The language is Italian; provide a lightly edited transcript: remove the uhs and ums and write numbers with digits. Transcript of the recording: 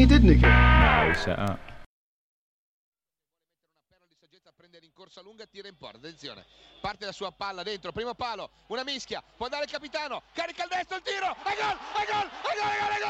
did nick it. No, he set up. Prende rincorsa lunga, tira in porta, attenzione, parte la sua palla dentro, primo palo, una mischia, può andare il capitano, carica il destro, il tiro, e gol, e gol, e gol, e gol, e gol!